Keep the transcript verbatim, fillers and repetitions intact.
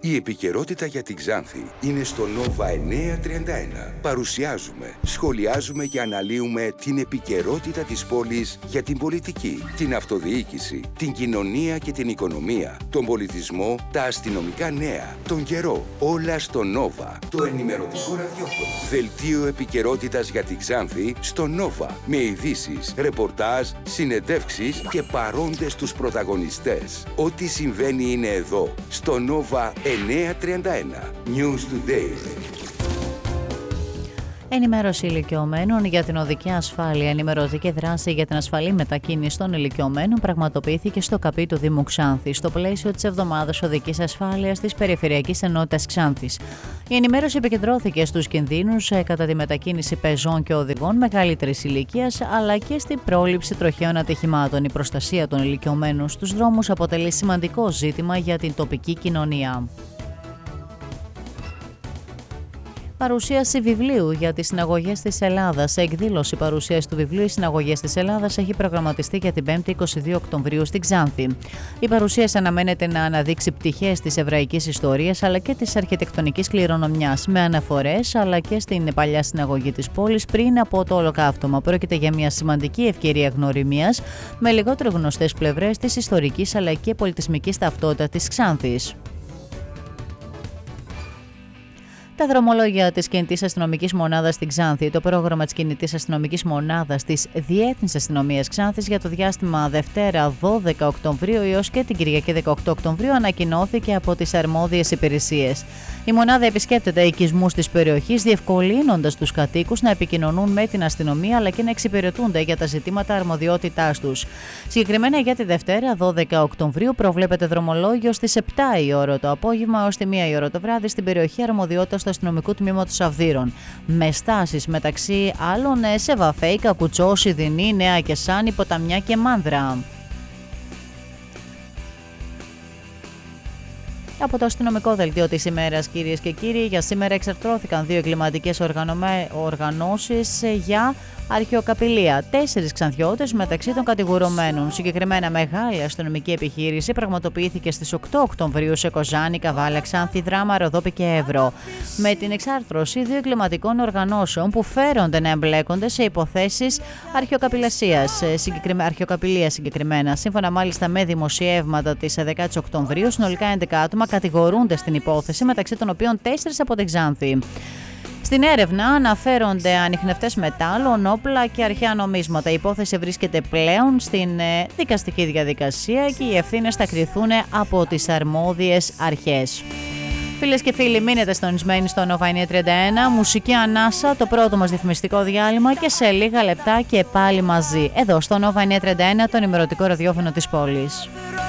Η επικαιρότητα για την Ξάνθη είναι στο Νόβα εννιακόσια τριάντα ένα. Παρουσιάζουμε, σχολιάζουμε και αναλύουμε την επικαιρότητα της πόλης για την πολιτική, την αυτοδιοίκηση, την κοινωνία και την οικονομία, τον πολιτισμό, τα αστυνομικά νέα, τον καιρό. Όλα στο Νόβα, το ενημερωτικό ραδιόφωνο. Δελτίο επικαιρότητας για την Ξάνθη στο Νόβα, με ειδήσεις, ρεπορτάζ, συνεντεύξεις και παρόντες τους πρωταγωνιστές. Ό,τι συμβαίνει είναι εδώ, στο Νόβα εννιακόσια τριάντα ένα. News Today. Ενημέρωση ηλικιωμένων για την οδική ασφάλεια. Ενημερωτική δράση για την ασφαλή μετακίνηση των ηλικιωμένων πραγματοποιήθηκε στο ΚΑΠΗ του Δήμου Ξάνθης, στο πλαίσιο της Εβδομάδας Οδικής Ασφάλειας της Περιφερειακής Ενότητας Ξάνθης. Η ενημέρωση επικεντρώθηκε στους κινδύνους κατά τη μετακίνηση πεζών και οδηγών μεγαλύτερης ηλικίας, αλλά και στην πρόληψη τροχαίων ατυχημάτων. Η προστασία των ηλικιωμένων στους δρόμους αποτελεί σημαντικό ζήτημα για την τοπική κοινωνία. Παρουσίαση βιβλίου για τις συναγωγές της Ελλάδας. Σε εκδήλωση παρουσίαση του βιβλίου «Οι συναγωγές της Ελλάδας» έχει προγραμματιστεί για την πέμπτη είκοσι δύο Οκτωβρίου στην Ξάνθη. Η παρουσίαση αναμένεται να αναδείξει πτυχές της εβραϊκής ιστορίας αλλά και της αρχιτεκτονικής κληρονομιάς, με αναφορές αλλά και στην παλιά συναγωγή της πόλης πριν από το Ολοκαύτωμα. Πρόκειται για μια σημαντική ευκαιρία γνωριμίας με λιγότερο γνωστές πλευρές της ιστορικής αλλά και πολιτισμικής ταυτότητας της Ξάνθης. Τα δρομολόγια της Κινητής Αστυνομικής Μονάδας στην Ξάνθη. Το πρόγραμμα της Κινητής Αστυνομικής Μονάδας της Διεύθυνσης Αστυνομίας Ξάνθης για το διάστημα Δευτέρα δώδεκα Οκτωβρίου έως και την Κυριακή δεκαοκτώ Οκτωβρίου ανακοινώθηκε από τις αρμόδιες υπηρεσίες. Η μονάδα επισκέπτεται οικισμούς της περιοχής, διευκολύνοντας τους κατοίκους να επικοινωνούν με την αστυνομία αλλά και να εξυπηρετούνται για τα ζητήματα αρμοδιότητάς τους. Συγκεκριμένα για τη Δευτέρα δώδεκα Οκτωβρίου προβλέπεται δρομολόγιο στις επτά η ώρα το απόγευμα έως τη μία η ώρα το βράδυ στην περιοχή αρμοδιότητας του αστυνομικού τμήματος Αυδείρων, με στάσεις μεταξύ άλλων σε Βαφέη, Κακουτσό, Σιδηνή, Νέα Κεσάνη, Ποταμιά και Μάνδρα. Από το αστυνομικό δελτίο της ημέρας, κυρίες και κύριοι, για σήμερα εξαρτρώθηκαν δύο εγκληματικές οργανώσεις για αρχαιοκαπηλεία. Τέσσερις ξανθιώτες μεταξύ των κατηγορουμένων. Συγκεκριμένα, μεγάλη αστυνομική επιχείρηση πραγματοποιήθηκε στις οκτώ Οκτωβρίου σε Κοζάνη, Καβάλα, Ξάνθη, Δράμα, Ροδόπη και Εύρο. Με την εξάρθρωση δύο εγκληματικών οργανώσεων που φέρονται να εμπλέκονται σε υποθέσεις αρχαιοκαπηλασίας, συγκεκριμένα, αρχαιοκαπηλεία συγκεκριμένα. Σύμφωνα μάλιστα με δημοσιεύματα της δέκατης Οκτωβρίου, συνολικά έντεκα άτομα κατηγορούνται στην υπόθεση, μεταξύ των οποίων τέσσερις από την Ξάνθη. Στην έρευνα αναφέρονται ανιχνευτές μετάλλων, όπλα και αρχαία νομίσματα. Η υπόθεση βρίσκεται πλέον στην δικαστική διαδικασία και οι ευθύνες θα κριθούν από τις αρμόδιες αρχές. Φίλες και φίλοι, μείνετε συντονισμένοι στο Νόβα εννιακόσια τριάντα ένα. Μουσική ανάσα, το πρώτο μας διαφημιστικό διάλειμμα και σε λίγα λεπτά και πάλι μαζί. Εδώ στο Νόβα εννιακόσια τριάντα ένα, το ενημερωτικό ραδιόφωνο της πόλης.